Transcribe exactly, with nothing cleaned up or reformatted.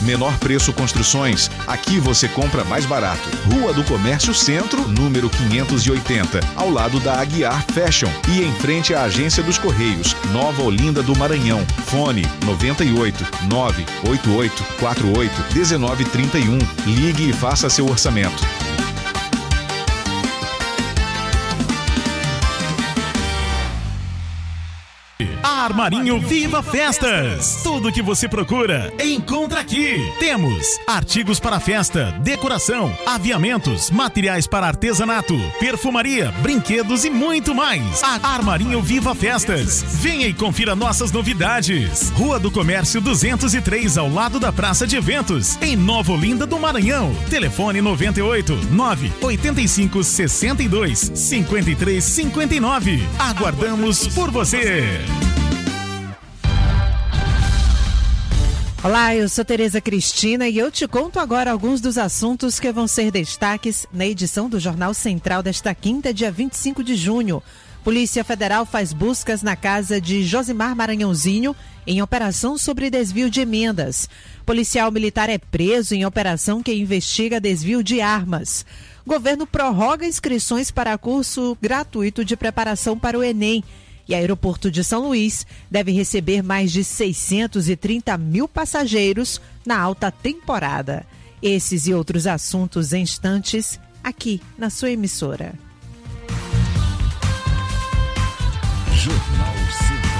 Menor preço construções. Aqui você compra mais barato. Rua do Comércio Centro, número quinhentos e oitenta, ao lado da Aguiar Fashion e em frente à Agência dos Correios, Nova Olinda do Maranhão. Fone noventa e oito, nove oito oito quatro oito, um nove três um. Ligue e faça seu orçamento. Armarinho Viva Festas. Tudo que você procura, encontra aqui. Temos artigos para festa, decoração, aviamentos, materiais para artesanato, perfumaria, brinquedos e muito mais. Armarinho Viva Festas. Venha e confira nossas novidades. Rua do Comércio duzentos e três, ao lado da Praça de Eventos, em Nova Olinda do Maranhão. Telefone noventa e oito, nove oito cinco, sessenta e dois, cinquenta e três, cinquenta e nove. Aguardamos por você. Olá, eu sou Tereza Cristina e eu te conto agora alguns dos assuntos que vão ser destaques na edição do Jornal Central desta quinta, dia vinte e cinco de junho. Polícia Federal faz buscas na casa de Josimar Maranhãozinho em operação sobre desvio de emendas. Policial militar é preso em operação que investiga desvio de armas. Governo prorroga inscrições para curso gratuito de preparação para o Enem. E aeroporto de São Luís deve receber mais de seiscentos e trinta mil passageiros na alta temporada. Esses e outros assuntos em instantes aqui na sua emissora. Jornal